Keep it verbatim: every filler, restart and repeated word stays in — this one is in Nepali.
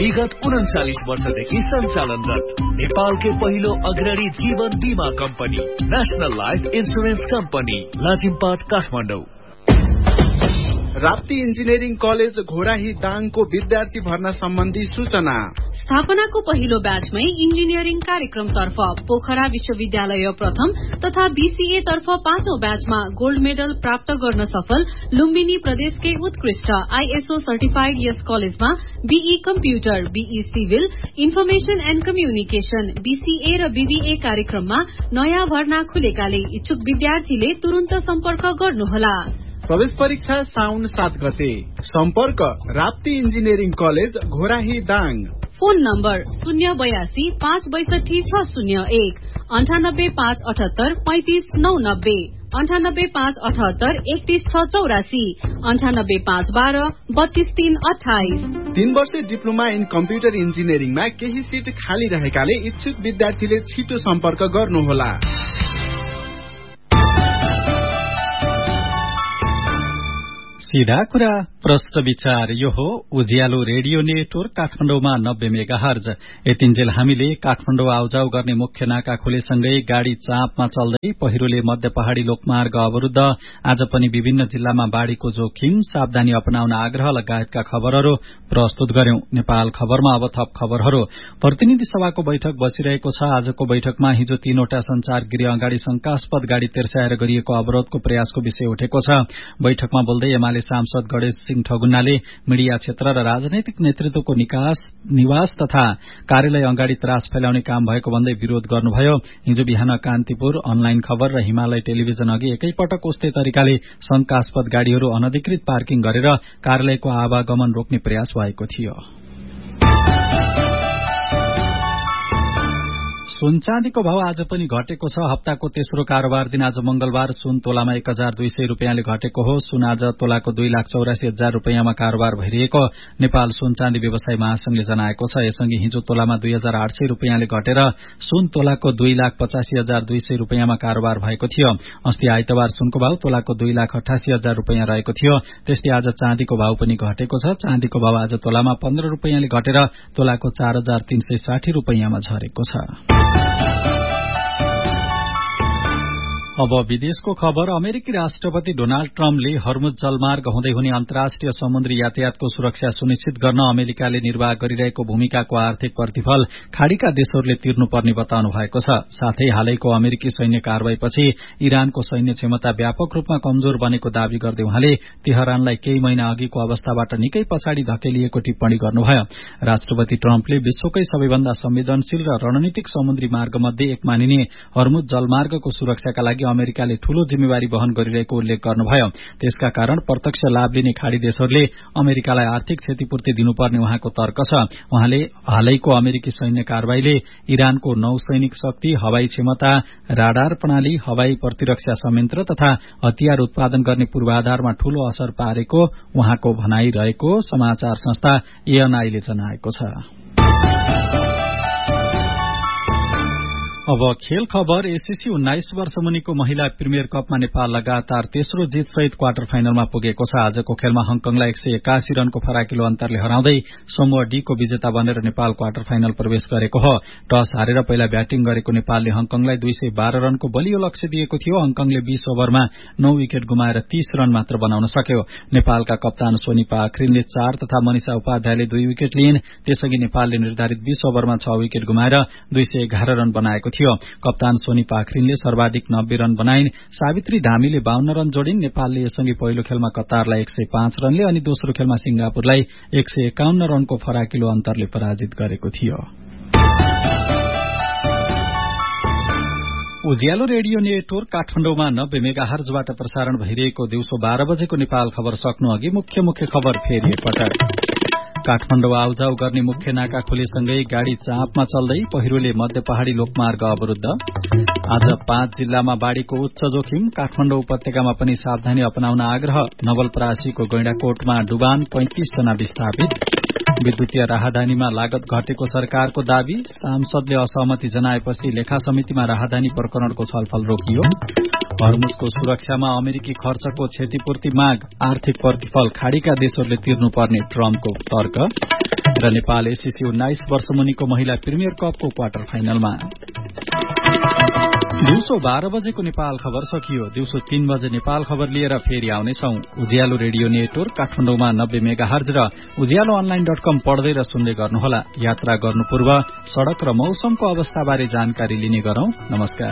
विगत उन्चालिस वर्षदेखि सञ्चालनरत नेपालकै पहिलो अग्रणी जीवन बीमा company national life insurance company Lazimpat Kathmandu. Rapti engineering college Ghorahi दाङको विद्यार्थी भर्ना सम्बन्धी सूचना। स्थापनाको पहिलो ब्याचमै इन्जिनियरिङ कार्यक्रम तर्फ पोखरा विश्वविद्यालय प्रथम तथा बीसीए तर्फ पाँचौं ब्याचमा गोल्ड मेडल प्राप्त गर्न सफल लुम्बिनी प्रदेशकै उत्कृष्ट आईएसओ सर्टिफाइड यस कलेजमा be computer, be civil, information and communication, BCA र बीबीए कार्यक्रममा नयाँ भर्ना खुलेकाले इच्छुक विद्यार्थीले तुरन्त सम्पर्क गर्नुहोला। प्रवेश परीक्षा साउन सात गते। सम्पर्क Rapti engineering college Ghorahi Dang. Phone number शून्य बयासी पाँच बैसठी छ शून्य एक अन्ठानब्बे पाँच अठहत्तर पैंतिस नौ नब्बे अन्ठानब्बे पाँच अठहत्तर एकतीस छ चौरासी अन्ठानब्बे पाँच बाह्र बत्तीस तीन अठाइस। तीन वर्ष डिप्लोमा इन कम्प्युटर इन्जिनियरिङमा केही सिट खाली रहेकाले इच्छुक विद्यार्थीले छिटो सम्पर्क गर्नुहोला। सीधा कुरा प्रश्न विचार यो हो उज्यालो रेडियो नेटवर्क काठमाडौँमा नब्बे मेगा हर्ज। यतिन्जेल हामीले काठमाडौँ आउजाउ गर्ने मुख्य नाका खुलेसँगै गाड़ी चापमा चल्दै पहिरोले मध्य पहाड़ी लोकमार्ग अवरुद्ध, आज पनि विभिन्न जिल्लामा बाढ़ीको जोखिम, सावधानी अपनाउन आग्रह लगायतका खबरहरू प्रस्तुत गर्यौं। नेपाल खबरमा अब थप खबरहरू। प्रतिनिधि सभाको बैठक बसिरहेको छ। आजको बैठकमा हिजो तीनवटा संचार गृह अगाडि शंकास्पद गाड़ी तेर्स्याएर गरिएको अवरोधको प्रयासको विषय उठेको छ। बैठकमा बोल्दै एमाले सांसद गणेश सिंह ठगुन्नाले मीडिया क्षेत्र र राजनैतिक नेतृत्वको निकास निवास तथा कार्यालय अगाडि त्रास फैलाउने काम भएको भन्दै विरोध गर्नुभयो। हिजो बिहान कान्तिपुर, अनलाइन खबर र हिमालय टेलिभिजन अघि एकैपटक उस्तै तरिकाले शंकास्पद गाड़ीहरू अनधिकृत पार्किङ गरेर कार्यालयको आवागमन रोक्ने प्रयास भएको थियो। सुन चाँदीको भाव आज पनि घटेको छ। हप्ताको तेस्रो कारोबार दिन आज मंगलबार सुन तोलामा एक हजार दुई सय रूपियाँले घटेको हो। सुन आज तोलाको दुई लाख चौरासी हजार रूपियाँमा कारोबार भइरहेको नेपाल सुन चाँदी व्यवसाय महासंघले जनाएको छ। यसअघि हिजो तोलामा दुई हजार आठ सय रूपियाँले घटेर सुन तोलाको दुई लाख पचासी हजार दुई सय रूपियाँमा कारोबार भएको थियो। अस्ति आइतबार सुनको भाव तोलाको दुई लाख अठासी हजार रूपियाँ रहेको थियो। त्यस्तै आज चाँदीको भाव पनि घटेको छ। चाँदीको भाव आज तोलामा पन्ध्र रूपियाँले घटेर तोलाको चार हजार तीन सय साठी रूपियाँमा झरेको छ। अब विदेशको खबर। अमेरिकी राष्ट्रपति डोनाल्ड ट्रम्पले हर्मुज जलमार्ग हुँदै हुने अन्तर्राष्ट्रिय समुद्री यातायातको सुरक्षा सुनिश्चित गर्न अमेरिकाले निर्वाह गरिरहेको भूमिकाको आर्थिक प्रतिफल खाड़ीका देशहरूले तिर्नुपर्ने बताउनु भएको छ। साथै हालैको अमेरिकी सैन्य कारवाहीपछि इरानको सैन्य क्षमता व्यापक रूपमा कमजोर बनेको दावी गर्दै उहाँले तेहरानलाई केही महिना अघिको अवस्थाबाट निकै पछाडि धकेलिएको टिप्पणी गर्नुभयो। राष्ट्रपति ट्रम्पले विश्वकै सबैभन्दा संवेदनशील र रणनीतिक समुद्री मार्ग मध्ये एक मानिने हर्मुज जलमार्गको सुरक्षाका लागि अमेरिकाले ठूलो जिम्मेवारी वहन गरिरहेको उल्लेख गर्नुभयो। त्यसका कारण प्रत्यक्ष लाभ लिने खाड़ी देशहरूले अमेरिकालाई आर्थिक क्षतिपूर्ति दिनुपर्ने उहाँको तर्क छ। उहाँले हालैको अमेरिकी सैन्य कारवाहीले इरानको नौसैनिक शक्ति, हवाई क्षमता, राडार प्रणाली, हवाई प्रतिरक्षा संयन्त्र तथा हतियार उत्पादन गर्ने पूर्वाधारमा ठूलो असर पारेको उहाँको भनाई रहेको समाचार संस्था एएनआईले जनाएको छ। अब खेल खबर। एसीसी उन्नाइस वर्ष मुनिको महिला प्रिमियर कपमा नेपाल लगातार तेस्रो जित सहित क्वार्टर फाइनलमा पुगेको छ। आजको खेलमा हङकङलाई एक सय एकासी रनको फराकिलो अन्तरले हराउँदै समूह डी को विजेता बनेर नेपाल क्वार्टर फाइनल प्रवेश गरेको हो। टस हारेर पहिला ब्याटिङ गरेको नेपालले हङकङलाई दुई सय बाह्र रनको बलियो लक्ष्य दिएको थियो। हङकङले बीस ओभरमा नौ विकेट गुमाएर तीस रन मात्र बनाउन सक्यो। नेपालका कप्तान सोनी पाखरिनले चार तथा मनिषा उपाध्यायले दुई विकेट लिइन्। त्यसअघि नेपालले निर्धारित बीस ओभरमा छ विकेट गुमाएर दुई सय एघार रन बनाएको थियो। कप्तान सोनी पाखरिनले सर्वाधिक नब्बे रन बनाइन्। सावित्री धामीले बाहन्न रन जोडिन्। नेपालले यसअघि पहिलो खेलमा कतारलाई एक सय पाँच रनले अनि दोस्रो खेलमा सिंगापुरलाई एक सय एकाउन्न रनको फराकिलो अन्तरले पराजित गरेको थियो। उज्यालो रेडियो नेटवर्क काठमाडौँमा नब्बे मेगा हर्जबाट प्रसारण भइरहेको दिउँसो बाह्र बजेको नेपाल खबर सक्नु अघि मुख्य मुख्य खबर फेरि एकपटक। काठमाडौँ आउजाउ गर्ने मुख्य नाका खुलेसँगै गाड़ी चापमा चल्दै पहिरोले मध्य पहाड़ी लोकमार्ग अवरुद्ध। आज पाँच जिल्लामा बाढ़ीको उच्च जोखिम, काठमाडौँ उपत्यकामा पनि सावधानी अपनाउन आग्रह। नवलपरासीको गैंडाकोटमा डुबान, पैंतिस जना विस्थापित। विद्युतीय राहदानीमा लागत घटेको सरकारको दावी, सांसदले असहमति जनाएपछि लेखा समितिमा राहदानी प्रकरणको छलफल रोकियो। हर्मुजको सुरक्षामा अमेरिकी खर्चको क्षतिपूर्ति माग, आर्थिक प्रतिफल खाड़ीका देशहरूले तिर्नुपर्ने ट्रम्पको तर्क। र नेपाल एससीसी उन्नाइस वर्ष मुनिको महिला प्रिमियर कपको क्वार्टर फाइनलमा। दिउँसो बाह्र बजेको नेपाल खबर सकियो। दिउँसो तीन बजे नेपाल खबर लिएर फेरि आउनेछौ। उज्यालो रेडियो नेटवर्क काठमाडौँमा नब्बे मेगा हर्ज र उज्यालो अनलाइन डट कम पढ्दै र सुन्दै गर्नुहोला। यात्रा गर्नु पूर्व सड़क र मौसमको अवस्थाबारे जानकारी लिने गरौं। नमस्कार।